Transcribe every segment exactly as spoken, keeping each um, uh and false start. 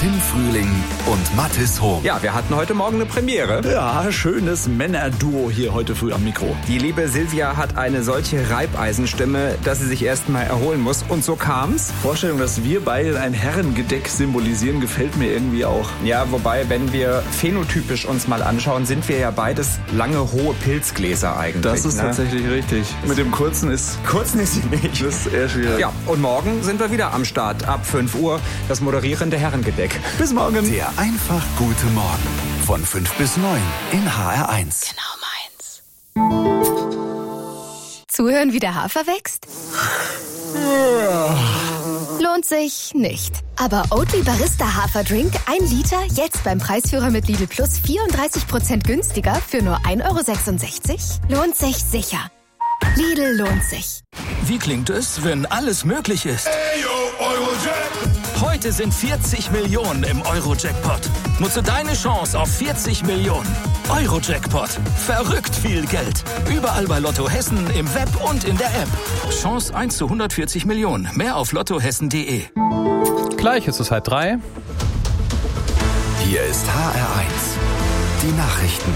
Tim Frühling und Mathis Hohm. Ja, wir hatten heute Morgen eine Premiere. Ja, schönes Männerduo hier heute früh am Mikro. Die liebe Silvia hat eine solche Reibeisenstimme, dass sie sich erst mal erholen muss. Und so kam's. Vorstellung, dass wir beide ein Herrengedeck symbolisieren, gefällt mir irgendwie auch. Ja, wobei, wenn wir phänotypisch uns mal anschauen, sind wir ja beides lange, hohe Pilzgläser eigentlich. Das ist ne? tatsächlich richtig. Mit dem kurzen ist... Kurzen ist sie nicht. Das ist eher schwierig. Ja, und morgen sind wir wieder am Start. Ab fünf Uhr das moderierende Herrengedeck. Bis morgen. Der einfach gute Morgen. Von fünf bis neun in H R eins. Genau meins. Zuhören, wie der Hafer wächst? Lohnt sich nicht. Aber Oatly Barista Haferdrink, ein Liter, jetzt beim Preisführer mit Lidl Plus vierunddreißig Prozent günstiger für nur ein Euro sechsundsechzig? Lohnt sich sicher. Lidl lohnt sich. Wie klingt es, wenn alles möglich ist? Heute sind vierzig Millionen im Euro-Jackpot. Nutze deine Chance auf vierzig Millionen. Euro-Jackpot. Verrückt viel Geld. Überall bei Lotto Hessen, im Web und in der App. Chance eins zu hundertvierzig Millionen. Mehr auf lottohessen punkt de. Gleich ist es halb drei. Hier ist H R eins. Die Nachrichten.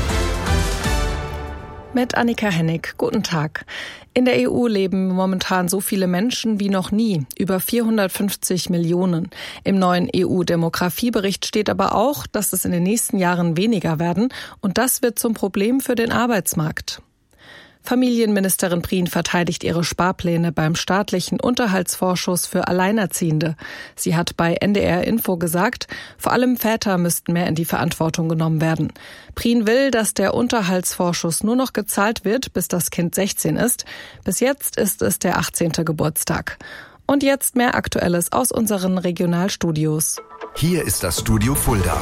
Mit Annika Hennig. Guten Tag. In der E U leben momentan so viele Menschen wie noch nie, über vierhundertfünfzig Millionen. Im neuen E U-Demografiebericht steht aber auch, dass es in den nächsten Jahren weniger werden und das wird zum Problem für den Arbeitsmarkt. Familienministerin Prien verteidigt ihre Sparpläne beim staatlichen Unterhaltsvorschuss für Alleinerziehende. Sie hat bei N D R Info gesagt, vor allem Väter müssten mehr in die Verantwortung genommen werden. Prien will, dass der Unterhaltsvorschuss nur noch gezahlt wird, bis das Kind sechzehn ist. Bis jetzt ist es der achtzehnte Geburtstag. Und jetzt mehr Aktuelles aus unseren Regionalstudios. Hier ist das Studio Fulda.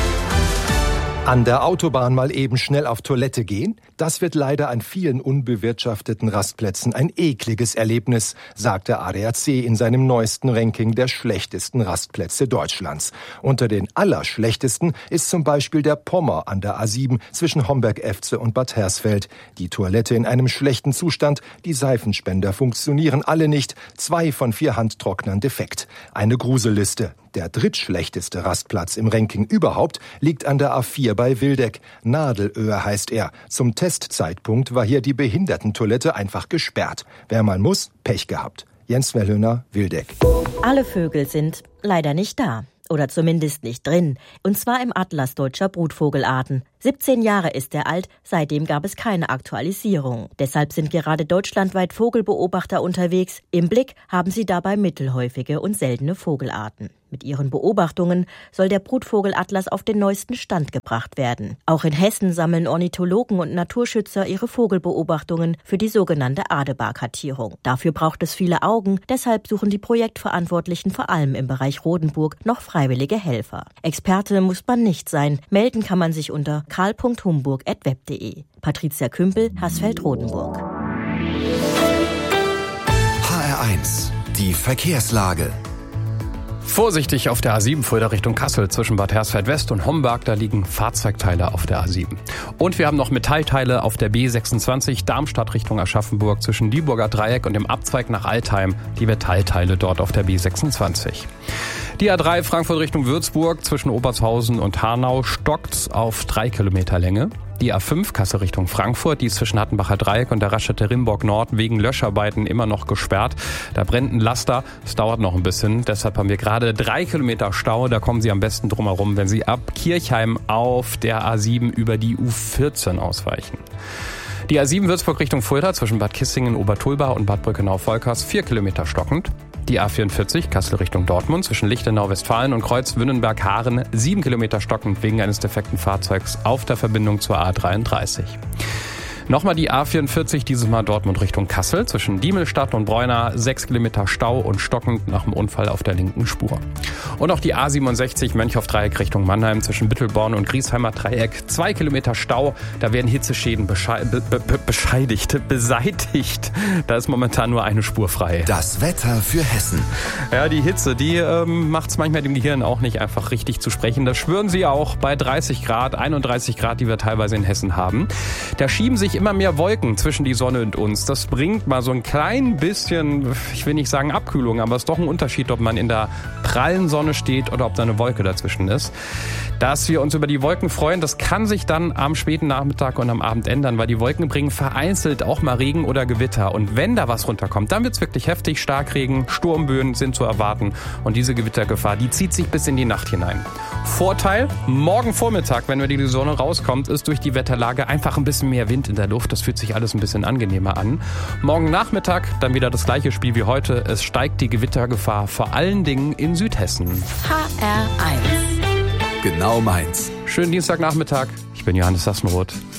An der Autobahn mal eben schnell auf Toilette gehen? Das wird leider an vielen unbewirtschafteten Rastplätzen ein ekliges Erlebnis, sagt der A D A C in seinem neuesten Ranking der schlechtesten Rastplätze Deutschlands. Unter den allerschlechtesten ist zum Beispiel der Pommer an der A sieben zwischen Homberg-Efze und Bad Hersfeld. Die Toilette in einem schlechten Zustand, die Seifenspender funktionieren alle nicht, zwei von vier Handtrocknern defekt. Eine Gruselliste. Der drittschlechteste Rastplatz im Ranking überhaupt liegt an der A vier bei Wildeck. Nadelöhr heißt er. Zum Testzeitpunkt war hier die Behindertentoilette einfach gesperrt. Wer mal muss, Pech gehabt. Jens Wellhöner, Wildeck. Alle Vögel sind leider nicht da. Oder zumindest nicht drin. Und zwar im Atlas deutscher Brutvogelarten. siebzehn Jahre ist er alt, seitdem gab es keine Aktualisierung. Deshalb sind gerade deutschlandweit Vogelbeobachter unterwegs. Im Blick haben sie dabei mittelhäufige und seltene Vogelarten. Mit ihren Beobachtungen soll der Brutvogelatlas auf den neuesten Stand gebracht werden. Auch in Hessen sammeln Ornithologen und Naturschützer ihre Vogelbeobachtungen für die sogenannte Adebar-Kartierung. Dafür braucht es viele Augen, deshalb suchen die Projektverantwortlichen vor allem im Bereich Rodenburg noch freiwillige Helfer. Experte muss man nicht sein, melden kann man sich unter karl punkt humburg at web punkt de. Patricia Kümpel, Haßfeld-Rodenburg. H R eins. Die Verkehrslage. Vorsichtig auf der A sieben Fulda Richtung Kassel zwischen Bad Hersfeld West und Homberg, da liegen Fahrzeugteile auf der A sieben. Und wir haben noch Metallteile auf der B sechsundzwanzig Darmstadt Richtung Aschaffenburg zwischen Dieburger Dreieck und dem Abzweig nach Altheim, die Metallteile dort auf der B sechsundzwanzig. Die A drei Frankfurt Richtung Würzburg zwischen Obertshausen und Hanau stockt auf drei Kilometer Länge. Die A fünf Kassel Richtung Frankfurt, die ist zwischen Hattenbacher Dreieck und der Raststätte Rimburg Nord wegen Löscharbeiten immer noch gesperrt. Da brennt ein Laster, es dauert noch ein bisschen. Deshalb haben wir gerade drei Kilometer Stau. Da kommen Sie am besten drum herum, wenn Sie ab Kirchheim auf der A sieben über die U vierzehn ausweichen. Die A sieben Würzburg Richtung Fulda zwischen Bad Kissingen, Obertulba und Bad Brückenau-Volkers vier Kilometer stockend. Die A vierundvierzig Kassel Richtung Dortmund zwischen Lichtenau, Westfalen und Kreuz Wünnenberg-Haaren sieben Kilometer stockend wegen eines defekten Fahrzeugs auf der Verbindung zur A dreiunddreißig. Nochmal die A vierundvierzig, dieses Mal Dortmund Richtung Kassel zwischen Diemelstadt und Bräuna, sechs Kilometer Stau und stockend nach dem Unfall auf der linken Spur. Und auch die A siebenundsechzig Mönchhoff-Dreieck Richtung Mannheim zwischen Büttelborn und Griesheimer Dreieck, zwei Kilometer Stau, da werden Hitzeschäden besche- be- be- bescheidigt, beseitigt. Da ist momentan nur eine Spur frei. Das Wetter für Hessen. Ja, die Hitze, die ähm, macht es manchmal dem Gehirn auch nicht einfach richtig zu sprechen. Das schwören Sie auch bei dreißig Grad, einunddreißig Grad, die wir teilweise in Hessen haben. Da schieben sich immer mehr Wolken zwischen die Sonne und uns. Das bringt mal so ein klein bisschen, ich will nicht sagen Abkühlung, aber es ist doch ein Unterschied, ob man in der prallen Sonne steht oder ob da eine Wolke dazwischen ist. Dass wir uns über die Wolken freuen, das kann sich dann am späten Nachmittag und am Abend ändern, weil die Wolken bringen vereinzelt auch mal Regen oder Gewitter. Und wenn da was runterkommt, dann wird's wirklich heftig. Starkregen, Sturmböen sind zu erwarten. Und diese Gewittergefahr, die zieht sich bis in die Nacht hinein. Vorteil, morgen Vormittag, wenn wir die Sonne rauskommt, ist durch die Wetterlage einfach ein bisschen mehr Wind in der Luft. Das fühlt sich alles ein bisschen angenehmer an. Morgen Nachmittag dann wieder das gleiche Spiel wie heute. Es steigt die Gewittergefahr vor allen Dingen in Südhessen. H R eins. Genau meins. Schönen Dienstagnachmittag. Ich bin Johannes Sassenroth.